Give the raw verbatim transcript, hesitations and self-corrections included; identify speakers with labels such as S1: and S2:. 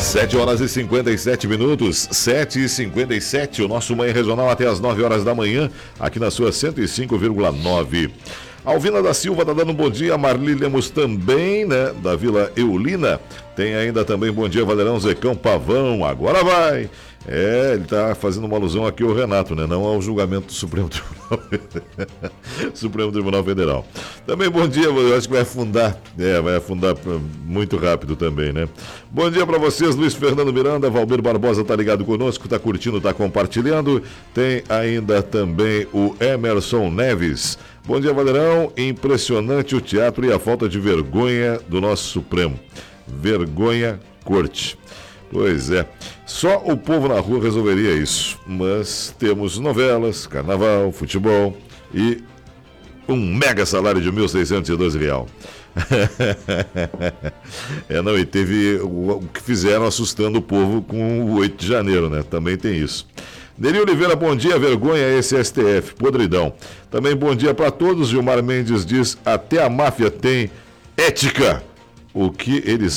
S1: sete horas e cinquenta e sete minutos, sete e cinquenta e sete, o nosso Manhã Regional até as nove horas da manhã, aqui na sua cento e cinco vírgula nove. Alvina da Silva tá dando um bom dia, Marli Lemos também, né, da Vila Eulina. Tem ainda também bom dia, Valerão Zecão Pavão, agora vai. É, ele tá fazendo uma alusão aqui ao Renato, né? Não ao julgamento do Supremo Tribunal Supremo Tribunal Federal. Também bom dia, eu acho que vai afundar, é, vai afundar muito rápido também, né? Bom dia para vocês, Luiz Fernando Miranda, Valber Barbosa tá ligado conosco, tá curtindo, tá compartilhando. Tem ainda também o Emerson Neves. Bom dia, Valerão. Impressionante o teatro e a falta de vergonha do nosso Supremo. Vergonha corte. Pois é, só o povo na rua resolveria isso, mas temos novelas, carnaval, futebol e um mega salário de mil seiscentos e doze reais. É, não, e teve o, o que fizeram assustando o povo com o oito de janeiro, né? Também tem isso. Neri Oliveira, bom dia, vergonha esse S T F, podridão. Também bom dia para todos, Gilmar Mendes diz, até a máfia tem ética. O que eles